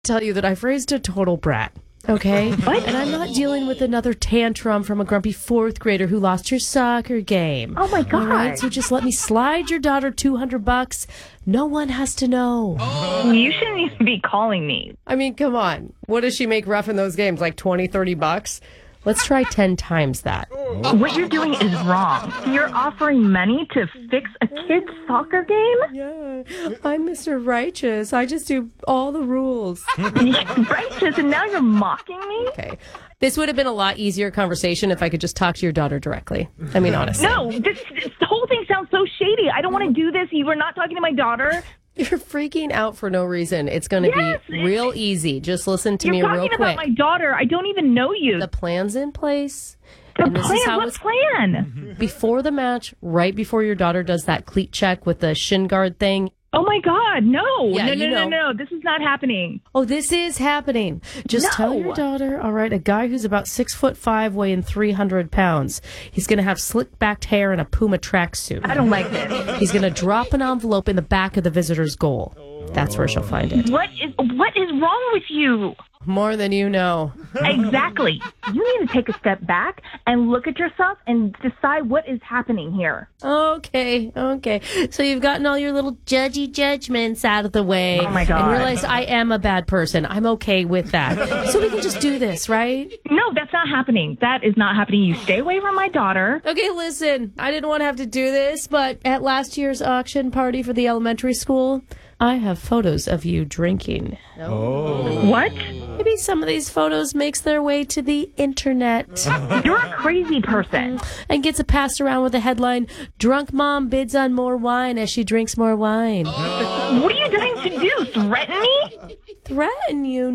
tell you that I've raised a total brat. Okay? What? And I'm not dealing with another tantrum from a grumpy fourth grader who lost her soccer game. Oh, my God. All right, so just let me slide your daughter $200. No one has to know. You shouldn't even be calling me. I mean, come on. What does she make rough in those games? Like $20-$30? Let's try 10 times that. What you're doing is wrong. You're offering money to fix a kid's soccer game? Yeah, I'm Mr. Righteous. I just do all the rules. Righteous, and now you're mocking me? Okay. This would have been a lot easier conversation if I could just talk to your daughter directly. I mean, honestly. No, this whole thing sounds so shady. I don't want to do this. You were not talking to my daughter. You're freaking out for no reason. It's going to be real easy. Just listen to me real quick. You're talking about my daughter. I don't even know you. The plan's in place. The and this plan? is how What plan? Before the match, right before your daughter does that cleat check with the shin guard thing. Oh, my God. No. Yeah, No. This is not happening. Oh, this is happening. Just tell your daughter, all right, a guy who's about 6'5", weighing 300 pounds. He's going to have slick backed hair and a Puma tracksuit. I don't like this. He's going to drop an envelope in the back of the visitor's goal. That's where she'll find it. What is wrong with you? More than you know. Exactly. You need to take a step back and look at yourself and decide what is happening here. Okay. So you've gotten all your little judgy judgments out of the way. Oh, my God. And realized I am a bad person. I'm okay with that. So we can just do this, right? No, that's not happening. That is not happening. You stay away from my daughter. Okay, listen. I didn't want to have to do this, but at last year's auction party for the elementary school, I have photos of you drinking. Oh. What? Maybe some of these photos makes their way to the internet. You're a crazy person. And gets it passed around with the headline, "Drunk Mom bids on more wine as she drinks more wine." What are you trying to do? Threaten me? Threaten you?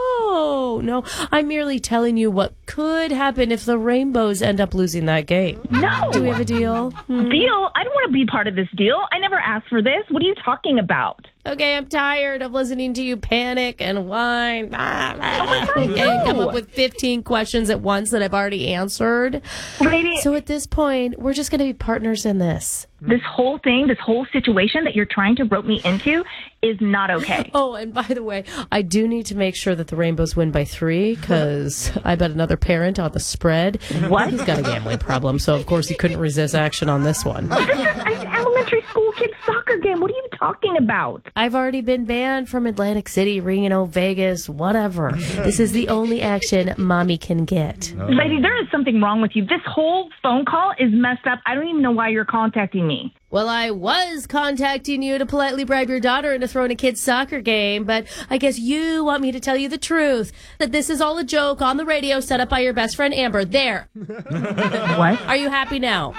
No. I'm merely telling you what could happen if the Rainbows end up losing that game. No. Do we have a deal? Deal? I don't want to be part of this deal. I never asked for this. What are you talking about? Okay, I'm tired of listening to you panic and whine. God, And come up with 15 questions at once that I've already answered. Lady, So at this point, we're just going to be partners in this. this whole thing, this whole situation that you're trying to rope me into is not okay. Oh, and by the way, I do need to make sure that the Rainbows win by 3 because I bet another parent on the spread. What? He's got a gambling problem, so of course he couldn't resist action on this one. This is an elementary school kid's soccer game. What are you talking about? I've already been banned from Atlantic City, Reno, Vegas, whatever. This is the only action mommy can get. Lady, there is something wrong with you. This whole phone call is messed up. I don't even know why you're contacting me. Well, I was contacting you to politely bribe your daughter into throwing a kid's soccer game, but I guess you want me to tell you the truth, that this is all a joke on the radio set up by your best friend Amber. There. What? Are you happy now?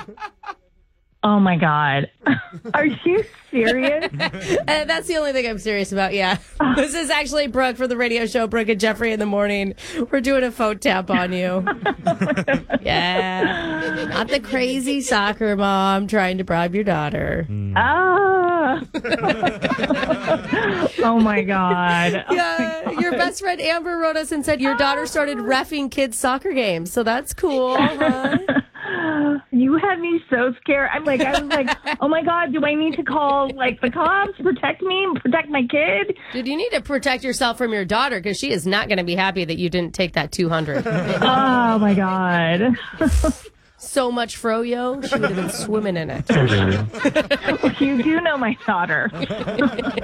Oh, my God. Are you serious? That's the only thing I'm serious about, yeah. This is actually Brooke for the radio show Brooke and Jeffrey in the Morning. We're doing a phone tap on you. Yeah. Not the crazy soccer mom trying to bribe your daughter. Ah. Oh, my God. Yeah, your best friend Amber wrote us and said your daughter started reffing kids' soccer games, so that's cool. Huh? You had me so scared. I was like, oh my God, do I need to call like the cops, protect me, protect my kid? Dude, you need to protect yourself from your daughter because she is not going to be happy that you didn't take that 200. Oh my God. So much froyo, she would have been swimming in it. You do know my daughter.